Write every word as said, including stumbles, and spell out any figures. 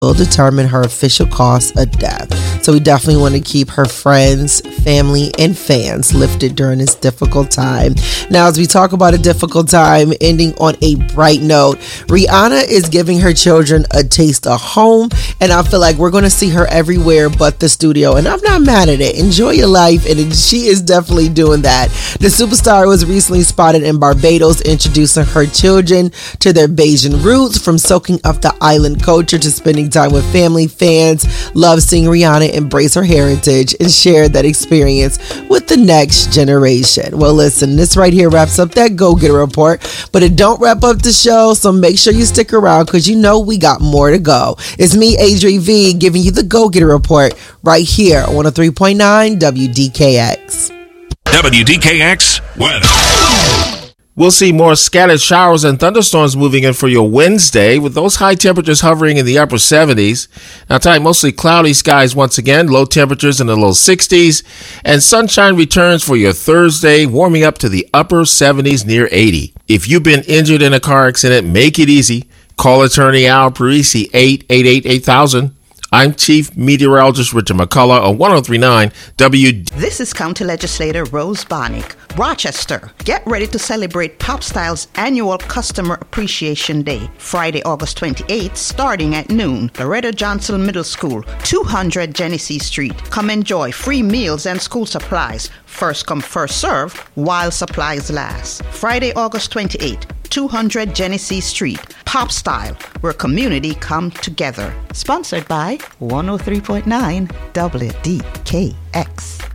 will determine her official cause of death. So we definitely want to keep her friends, family, and fans lifted during this difficult time. Now, as we talk about a difficult time, ending on a bright note, Rihanna is giving her children a taste of home, and I feel like we're going to see her everywhere but the studio, and I'm not mad at it. Enjoy your life, and she is definitely doing that. The superstar was recently spotted in Barbados, introducing her children to their Bajan roots, from soaking up the island culture to spending time with family. Fans love seeing Rihanna embrace her heritage and share that experience with the next generation. Well, listen, this right here wraps up that Go Getter Report, but it don't wrap up the show, so make sure you stick around because you know we got more to go. It's me, Adri V, giving you the Go Getter Report right here on one oh three point nine W D K X. W D K X weather. We'll see more scattered showers and thunderstorms moving in for your Wednesday, with those high temperatures hovering in the upper seventies. Now tonight, mostly cloudy skies once again, low temperatures in the low sixties, and sunshine returns for your Thursday, warming up to the upper seventies near eighty. If you've been injured in a car accident, make it easy. Call attorney Al Parisi, eight eight eight, eight thousand. I'm Chief Meteorologist Richard McCullough on one oh three point nine W D. This is County Legislator Rose Barnick. Rochester, get ready to celebrate Pop Style's annual Customer Appreciation Day, Friday, August twenty-eighth, starting at noon. Loretta Johnson Middle School, two hundred Genesee Street. Come enjoy free meals and school supplies. First come, first serve, while supplies last. Friday, August twenty-eighth, two hundred Genesee Street. Pop Style, where community come together. Sponsored by one oh three point nine W D K X.